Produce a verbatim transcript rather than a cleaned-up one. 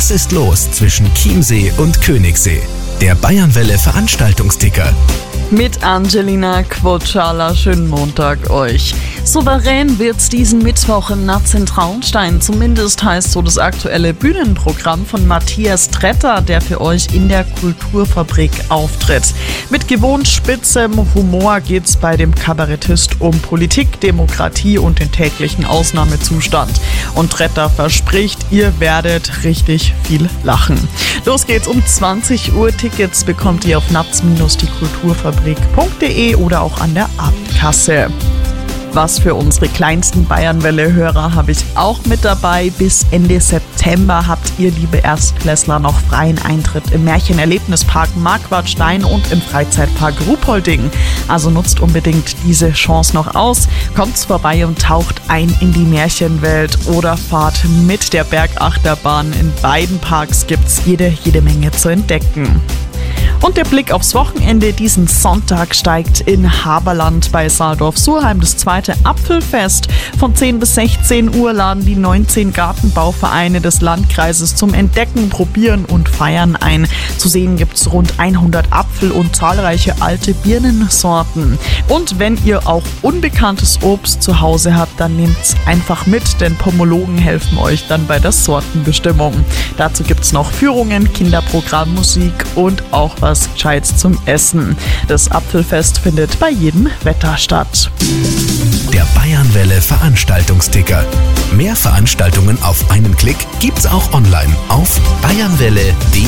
Was ist los zwischen Chiemsee und Königssee? Der Bayernwelle Veranstaltungsticker. Mit Angelina Quotschala, schönen Montag euch. Souverän wird's diesen Mittwoch im Natz in Traunstein. Zumindest heißt so das aktuelle Bühnenprogramm von Matthias Tretter, der für euch in der Kulturfabrik auftritt. Mit gewohnt spitzem Humor geht's bei dem Kabarettist um Politik, Demokratie und den täglichen Ausnahmezustand. Und Tretter verspricht, ihr werdet richtig viel lachen. Los geht's um zwanzig Uhr. Tickets bekommt ihr auf natz die kulturfabrik punkt de oder auch an der Abendkasse. Was für unsere kleinsten Bayernwelle-Hörer habe ich auch mit dabei. Bis Ende September habt ihr, liebe Erstklässler, noch freien Eintritt im Märchenerlebnispark Marquardstein und im Freizeitpark Ruhpolding. Also nutzt unbedingt diese Chance noch aus. Kommt vorbei und taucht ein in die Märchenwelt oder fahrt mit der Bergachterbahn. In beiden Parks gibt's jede, jede Menge zu entdecken. Und der Blick aufs Wochenende. Diesen Sonntag steigt in Haberland bei Saaldorf-Surheim das zweite Apfelfest. Von zehn bis sechzehn Uhr laden die neunzehn Gartenbauvereine des Landkreises zum Entdecken, Probieren und Feiern ein. Zu sehen gibt es rund hundert Apfel- und zahlreiche alte Birnensorten. Und wenn ihr auch unbekanntes Obst zu Hause habt, dann nehmt's einfach mit, denn Pomologen helfen euch dann bei der Sortenbestimmung. Dazu gibt es noch Führungen, Kinderprogramm, Musik und auch was Gescheites zum Essen. Das Apfelfest findet bei jedem Wetter statt. Der Bayernwelle Veranstaltungsticker. Mehr Veranstaltungen auf einen Klick gibt's auch online auf bayernwelle punkt de.